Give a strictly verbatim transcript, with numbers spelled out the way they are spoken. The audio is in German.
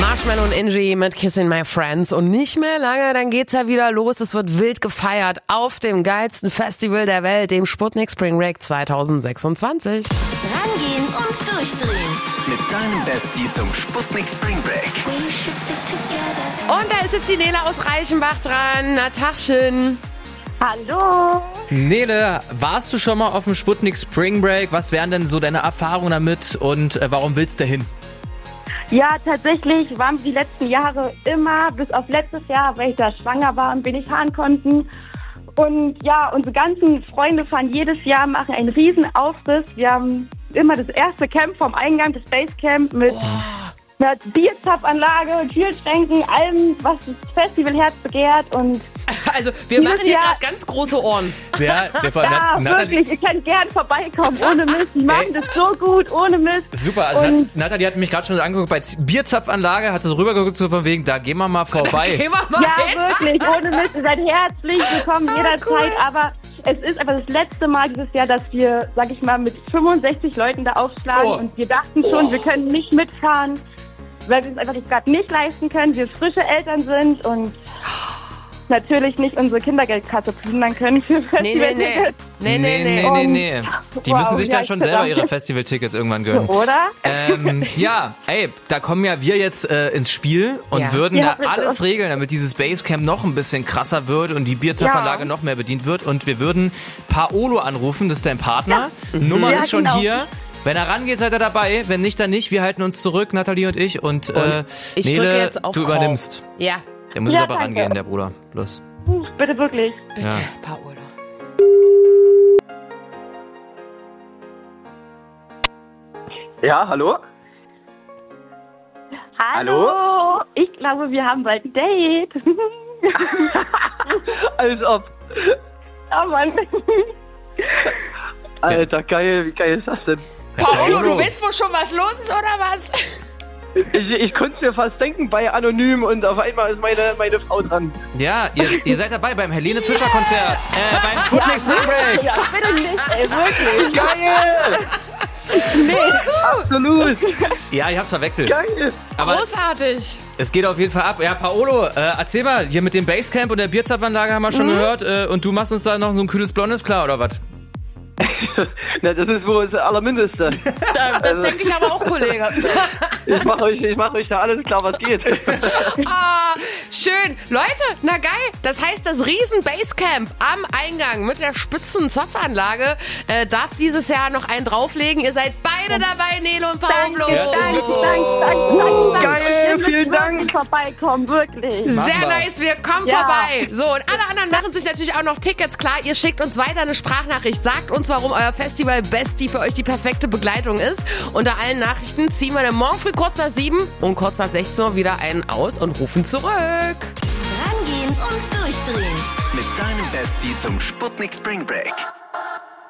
Marshmello und Ingi mit Kissing My Friends. Und nicht mehr lange, dann geht's ja wieder los. Es wird wild gefeiert auf dem geilsten Festival der Welt, dem Sputnik Spring Break zwanzig sechsundzwanzig. Rangehen und durchdrehen. Mit deinem Bestie zum Sputnik Spring Break. Und da ist jetzt die Nele aus Reichenbach dran. Na, Tachchen. Hallo. Nele, warst du schon mal auf dem Sputnik Spring Break? Was wären denn so deine Erfahrungen damit und äh, warum willst du hin? Ja, tatsächlich waren wir die letzten Jahre immer, bis auf letztes Jahr, weil ich da schwanger war und wir nicht fahren konnten. Und ja, unsere ganzen Freunde fahren jedes Jahr, machen einen riesen Aufriss. Wir haben immer das erste Camp vom Eingang, das Basecamp mit oh. einer Bierzapfanlage, Kühlschränken, allem, was das Festivalherz begehrt. Und also, wir machen hier gerade ganz große Ohren. Ja, der von ja Nat- wirklich, ihr könnt gern vorbeikommen, ohne Mist. Die machen das so gut, ohne Mist. Super, also und Nat- Nathalie hat mich gerade schon angeguckt, bei Z- Bierzapfanlage hat sie so rübergeguckt, so von wegen, da gehen wir mal vorbei. Da gehen wir mal ja, hin. wirklich, ohne Mist. Ihr seid herzlich willkommen Ah, jederzeit. cool. Aber es ist aber das letzte Mal dieses Jahr, dass wir, sag ich mal, mit fünfundsechzig Leuten da aufschlagen. Oh. Und wir dachten schon, Oh. wir können nicht mitfahren, weil wir es einfach gerade nicht leisten können. Wir frische Eltern sind und natürlich nicht unsere Kindergeldkasse plündern können für Nee, nee, nee. Festivaltickets. Nee, nee, nee. nee, nee, nee. Die Wow, müssen sich ja, dann schon ich selber verdammt. ihre Festivaltickets irgendwann gönnen. Oder? Ähm, ja, ey, da kommen ja wir jetzt äh, ins Spiel und Ja. würden Ja, da bitte. alles regeln, damit dieses Basecamp noch ein bisschen krasser wird und die Bierzapfanlage Ja. noch mehr bedient wird. Und wir würden Paolo anrufen, das ist dein Partner. Nummer Ja, ist schon genau. hier. Wenn er rangeht, seid ihr dabei. Wenn nicht, dann nicht. Wir halten uns zurück, Nathalie und ich. Und, äh, ich drücke Nele, jetzt auf du Call. übernimmst. Ja, Der muss Ja, jetzt aber danke. rangehen, der Bruder. Los. Puh, bitte wirklich. bitte, Ja. Paolo. Ja, hallo? Hallo. Ich glaube, wir haben bald ein Date. Als ob. Oh Mann. Alter, geil, wie geil ist das denn? Paolo, du weißt wohl schon, was los ist, oder was? Ich, ich konnte es mir fast denken bei Anonym und auf einmal ist meine, meine Frau dran. Ja, ihr, ihr seid dabei beim Helene Fischer Konzert. Äh, beim Sputnik Spring Break. Ja, bitte nicht, ey, wirklich. Geil! Absolut! Ja, ich hab's verwechselt. Geil! Aber Großartig. es geht auf jeden Fall ab. Ja, Paolo, äh, erzähl mal, hier mit dem Basecamp und der Bierzapfanlage haben wir schon gehört. Äh, und du machst uns da noch so ein kühles Blondes klar, oder was? Na, das ist wohl das Allermindeste. Da- Das denke ich aber auch, Kollege. Ich mache euch, ich mach euch da alles klar, was geht. Ah, schön. Leute, na geil. Das heißt, das riesen Basecamp am Eingang mit der spitzen Zapfanlage äh, darf dieses Jahr noch einen drauflegen. Ihr seid beide dabei, Nele und Paolo. Danke, danke, danke, Glückwunsch. danke, danke, danke. Geil, Und ihr vielen müsst Dank. wirklich vorbeikommen, wirklich. Sehr wir. nice, wir kommen Ja. vorbei. So, und alle anderen machen sich natürlich auch noch Tickets klar. Ihr schickt uns weiter eine Sprachnachricht. Sagt uns, warum euer Festival Bestie für euch die perfekte Begleitung ist. Unter allen Nachrichten ziehen wir dann morgen früh kurz nach sieben und kurz nach sechzehn Uhr wieder einen aus und rufen zurück. Rangehen und durchdrehen. Mit deinem Bestie zum Sputnik Spring Break.